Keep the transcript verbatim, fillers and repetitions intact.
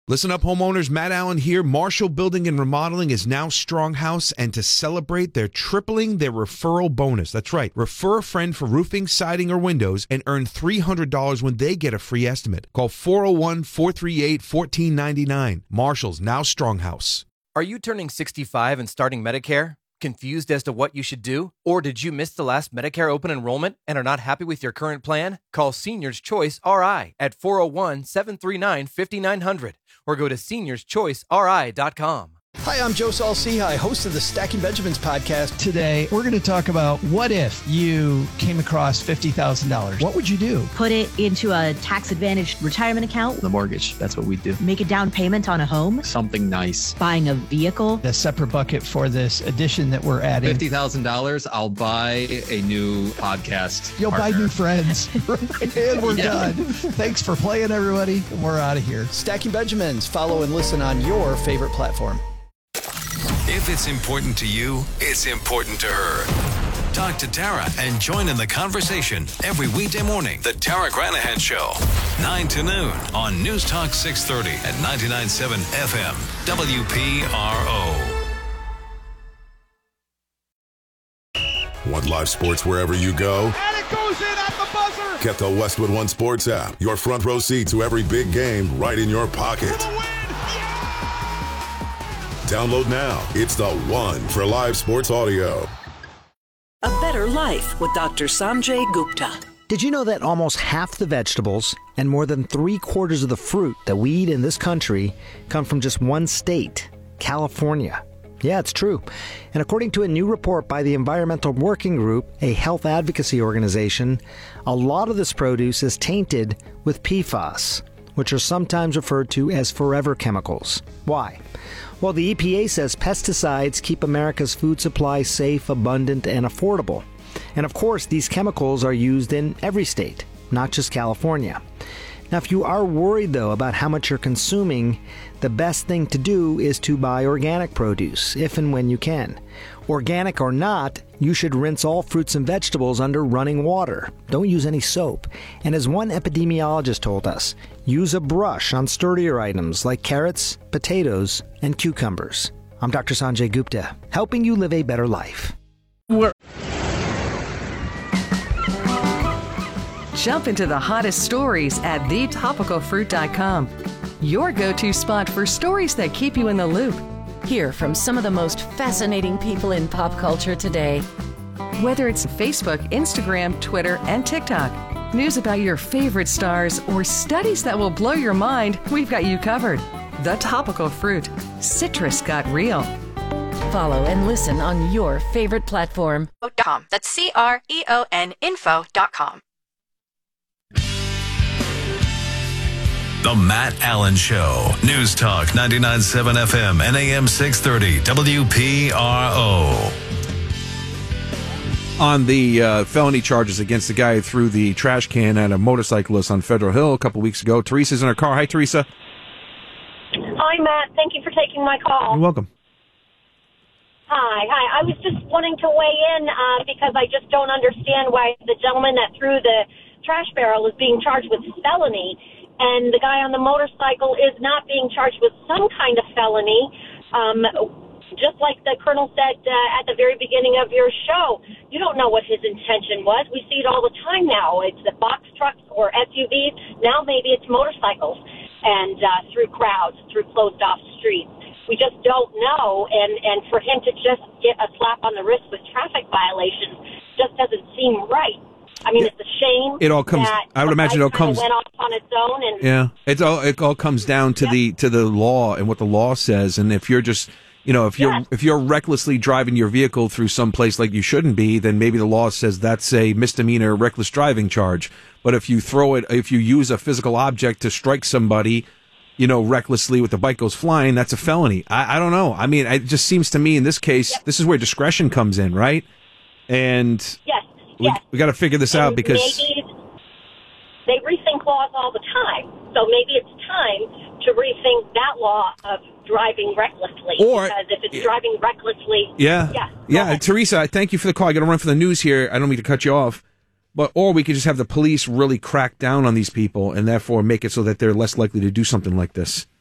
Listen up, homeowners. Matt Allen here. Marshall Building and Remodeling is now Stronghouse, and to celebrate, they're tripling their referral bonus. That's right. Refer a friend for roofing, siding, or windows and earn three hundred dollars when they get a free estimate. Call four oh one, four three eight, one four nine nine. Marshall's now Stronghouse. Are you turning sixty-five and starting Medicare? Confused as to what you should do? Or did you miss the last Medicare open enrollment and are not happy with your current plan? Call Seniors Choice R I at four oh one, seven three nine, five nine zero zero or go to seniors choice r i dot com. Hi, I'm Joe Saul-Sehy, host of the Stacking Benjamins podcast. Today, we're going to talk about what if you came across fifty thousand dollars. What would you do? Put it into a tax-advantaged retirement account. The mortgage, that's what we do. Make a down payment on a home. Something nice. Buying a vehicle. A separate bucket for this addition that we're adding. fifty thousand dollars, I'll buy a new podcast You'll partner. buy new friends. And we're Yeah. done. Thanks for playing, everybody. We're out of here. Stacking Benjamins. Follow and listen on your favorite platform. If it's important to you, it's important to her. Talk to Tara and join in the conversation every weekday morning. The Tara Granahan Show, nine to noon on News Talk six thirty at ninety-nine point seven F M, W P R O. Want live sports wherever you go? And it goes in at the buzzer! Get the Westwood One Sports app. Your front row seat to every big game right in your pocket. Download now. It's the one for live sports audio. A better life with Doctor Sanjay Gupta. Did you know that almost half the vegetables and more than three quarters of the fruit that we eat in this country come from just one state, California? Yeah, it's true. And according to a new report by the Environmental Working Group, a health advocacy organization, a lot of this produce is tainted with P FAS, which are sometimes referred to as forever chemicals. Why? Well, the E P A says pesticides keep America's food supply safe, abundant, and affordable. And of course, these chemicals are used in every state, not just California. Now, if you are worried, though, about how much you're consuming, the best thing to do is to buy organic produce, if and when you can. Organic or not, you should rinse all fruits and vegetables under running water. Don't use any soap. And as one epidemiologist told us, use a brush on sturdier items like carrots, potatoes, and cucumbers. I'm Doctor Sanjay Gupta, helping you live a better life. We're- Jump into the hottest stories at the topical fruit dot com. Your go-to spot for stories that keep you in the loop. Hear from some of the most fascinating people in pop culture today. Whether it's Facebook, Instagram, Twitter, and TikTok, news about your favorite stars, or studies that will blow your mind, we've got you covered. The Topical Fruit. Citrus got real. Follow and listen on your favorite platform. That's C R E O N info dot com. The Matt Allen Show. News Talk ninety-nine point seven F M and A M six thirty W P R O. On the uh, felony charges against the guy who threw the trash can at a motorcyclist on Federal Hill a couple weeks ago, Teresa's in her car. Hi, Teresa. Hi, Matt. Thank you for taking my call. You're welcome. Hi. Hi. I was just wanting to weigh in uh, because I just don't understand why the gentleman that threw the trash barrel is being charged with felony, and the guy on the motorcycle is not being charged with some kind of felony. Um, just like the Colonel said uh, at the very beginning of your show, you don't know what his intention was. We see it all the time now. It's the box trucks or S U Vs. Now maybe it's motorcycles and uh, through crowds, through closed-off streets. We just don't know, and, and for him to just get a slap on the wrist with traffic violations just doesn't seem right. I mean, it's a shame. It all comes. That I would imagine it all comes. Went off on its own, and Yeah, it's all. It all comes down to yeah. the to the law and what the law says. And if you're just, you know, if you're yes. if you're recklessly driving your vehicle through some place like you shouldn't be, then maybe the law says that's a misdemeanor reckless driving charge. But if you throw it, if you use a physical object to strike somebody, you know, recklessly with the bike goes flying, that's a felony. I, I don't know. I mean, it just seems to me in this case, yep. this is where discretion comes in, right? And yes. We, yes. we got to figure this and out because maybe they rethink laws all the time. So maybe it's time to rethink that law of driving recklessly. Or, because if it's driving recklessly, yeah, yeah, yeah. Teresa, I thank you for the call. I got to run for the news here. I don't mean to cut you off, but or we could just have the police really crack down on these people and therefore make it so that they're less likely to do something like this.